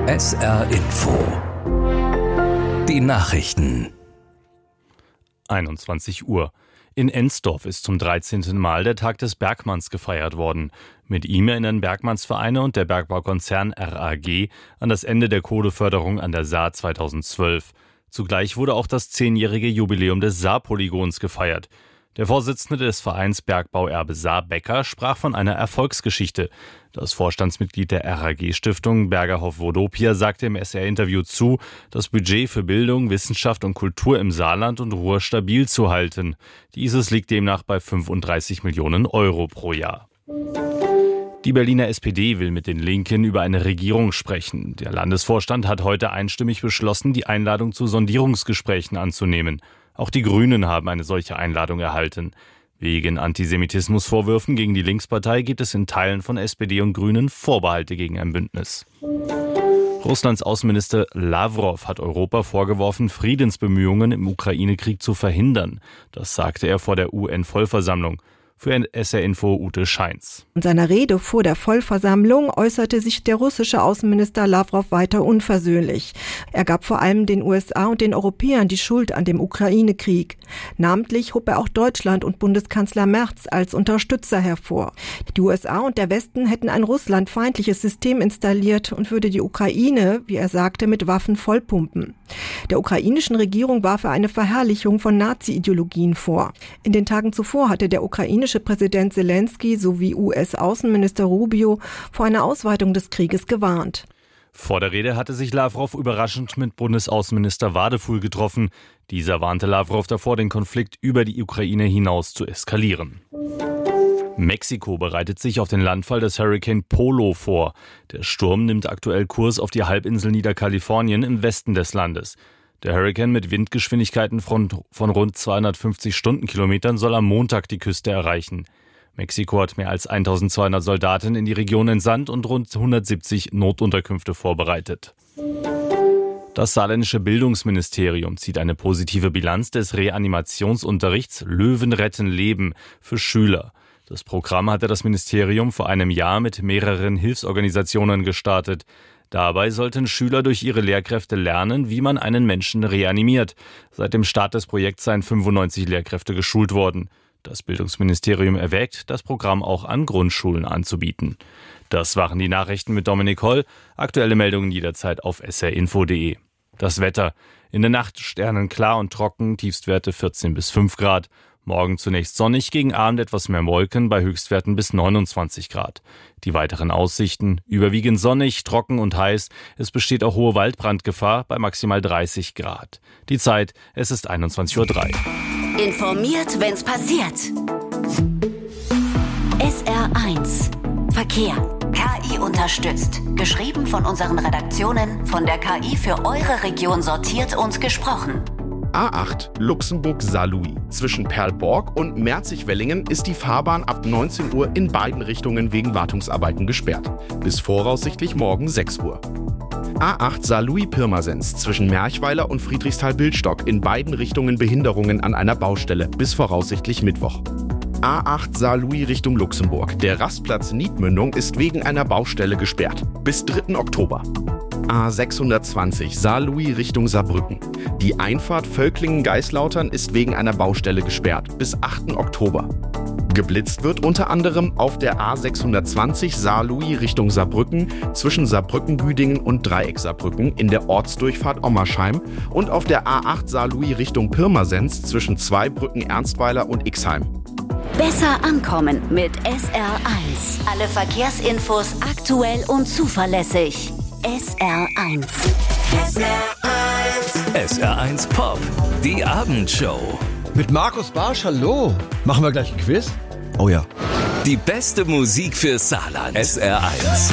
SR Info. Die Nachrichten. 21 Uhr. In Ensdorf ist zum 13. Mal der Tag des Bergmanns gefeiert worden. Mit ihm erinnern Bergmannsvereine und der Bergbaukonzern RAG an das Ende der Kohleförderung an der Saar 2012. Zugleich wurde auch das 10-jährige Jubiläum des Saarpolygons gefeiert. Der Vorsitzende des Vereins Bergbauerbe Saar, Becker, sprach von einer Erfolgsgeschichte. Das Vorstandsmitglied der RAG-Stiftung, Bergerhoff-Vodopia, sagte im SR-Interview zu, das Budget für Bildung, Wissenschaft und Kultur im Saarland und Ruhr stabil zu halten. Dieses liegt demnach bei 35 Millionen Euro pro Jahr. Die Berliner SPD will mit den Linken über eine Regierung sprechen. Der Landesvorstand hat heute einstimmig beschlossen, die Einladung zu Sondierungsgesprächen anzunehmen. Auch die Grünen haben eine solche Einladung erhalten. Wegen Antisemitismusvorwürfen gegen die Linkspartei gibt es in Teilen von SPD und Grünen Vorbehalte gegen ein Bündnis. Russlands Außenminister Lavrov hat Europa vorgeworfen, Friedensbemühungen im Ukraine-Krieg zu verhindern. Das sagte er vor der UN-Vollversammlung. Für SR Info Ute Scheins. In seiner Rede vor der Vollversammlung äußerte sich der russische Außenminister Lavrov weiter unversöhnlich. Er gab vor allem den USA und den Europäern die Schuld an dem Ukraine-Krieg. Namentlich hob er auch Deutschland und Bundeskanzler Merz als Unterstützer hervor. Die USA und der Westen hätten ein russlandfeindliches System installiert und würde die Ukraine, wie er sagte, mit Waffen vollpumpen. Der ukrainischen Regierung warf er eine Verherrlichung von Nazi-Ideologien vor. In den Tagen zuvor hatte der ukrainische Präsident Zelensky sowie US-Außenminister Rubio vor einer Ausweitung des Krieges gewarnt. Vor der Rede hatte sich Lavrov überraschend mit Bundesaußenminister Wadefuhl getroffen. Dieser warnte Lavrov davor, den Konflikt über die Ukraine hinaus zu eskalieren. Mexiko bereitet sich auf den Landfall des Hurrikan Polo vor. Der Sturm nimmt aktuell Kurs auf die Halbinsel Niederkalifornien im Westen des Landes. Der Hurrikan mit Windgeschwindigkeiten von rund 250 Stundenkilometern soll am Montag die Küste erreichen. Mexiko hat mehr als 1200 Soldaten in die Region entsandt und rund 170 Notunterkünfte vorbereitet. Das saarländische Bildungsministerium zieht eine positive Bilanz des Reanimationsunterrichts Löwen retten Leben für Schüler. Das Programm hatte das Ministerium vor einem Jahr mit mehreren Hilfsorganisationen gestartet. Dabei sollten Schüler durch ihre Lehrkräfte lernen, wie man einen Menschen reanimiert. Seit dem Start des Projekts seien 95 Lehrkräfte geschult worden. Das Bildungsministerium erwägt, das Programm auch an Grundschulen anzubieten. Das waren die Nachrichten mit Dominik Holl. Aktuelle Meldungen jederzeit auf srinfo.de. Das Wetter. In der Nacht sternenklar und trocken, Tiefstwerte 14 bis 5 Grad. Morgen zunächst sonnig, gegen Abend etwas mehr Wolken, bei Höchstwerten bis 29 Grad. Die weiteren Aussichten: überwiegend sonnig, trocken und heiß. Es besteht auch hohe Waldbrandgefahr bei maximal 30 Grad. Die Zeit, es ist 21:03 Uhr. Informiert, wenn's passiert. SR1 Verkehr. KI unterstützt. Geschrieben von unseren Redaktionen, von der KI für eure Region sortiert und gesprochen. A8 Luxemburg-Saarlouis. Zwischen Perlborg und Merzig-Wellingen ist die Fahrbahn ab 19 Uhr in beiden Richtungen wegen Wartungsarbeiten gesperrt. Bis voraussichtlich morgen 6 Uhr. A8 Saarlouis-Pirmasens. Zwischen Merchweiler und Friedrichsthal-Bildstock in beiden Richtungen Behinderungen an einer Baustelle. Bis voraussichtlich Mittwoch. A8 Saarlouis Richtung Luxemburg. Der Rastplatz Niedmündung ist wegen einer Baustelle gesperrt. Bis 3. Oktober. A620 Saarlouis Richtung Saarbrücken. Die Einfahrt Völklingen-Geislautern ist wegen einer Baustelle gesperrt. Bis 8. Oktober. Geblitzt wird unter anderem auf der A620 Saarlouis Richtung Saarbrücken zwischen Saarbrücken-Büdingen und Dreieck-Saarbrücken in der Ortsdurchfahrt Ommersheim und auf der A8 Saarlouis Richtung Pirmasens zwischen Zweibrücken Ernstweiler und Ixheim. Besser ankommen mit SR1. Alle Verkehrsinfos aktuell und zuverlässig. SR1. SR1 Pop, die Abendshow. Mit Markus Barsch, hallo. Machen wir gleich ein Quiz? Oh ja. Die beste Musik für Saarland. SR1.